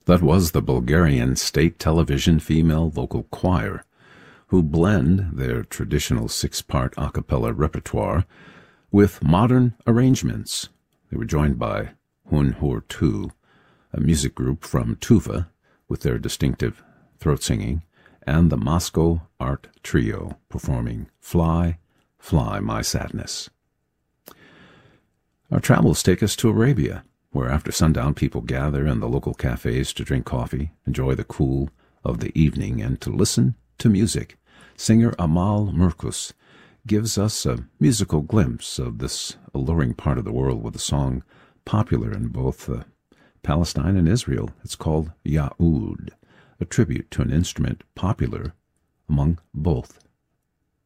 That was the Bulgarian State Television Female Vocal Choir, who blend their traditional six-part a cappella repertoire with modern arrangements. They were joined by Hun Hur Tu, a music group from Tuva with their distinctive throat singing, and the Moscow Art Trio performing Fly, Fly My Sadness. Our travels take us to Arabia, where after sundown people gather in the local cafes to drink coffee, enjoy the cool of the evening, and to listen to music. Singer Amal Murkus gives us a musical glimpse of this alluring part of the world with a song popular in both Palestine and Israel. It's called Ya'ud, a tribute to an instrument popular among both